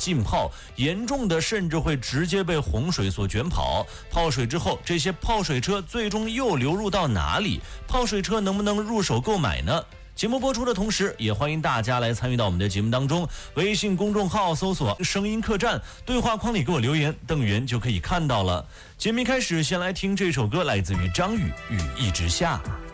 浸泡，严重的甚至会直接被洪水所卷跑。泡水之后，这些泡水车最终又流入到哪里？泡水车能不能入手购买呢？节目播出的同时，也欢迎大家来参与到我们的节目当中。微信公众号搜索声音客栈，对话框里给我留言，邓源就可以看到了。节目一开始，先来听这首歌，来自于张宇，雨一直下。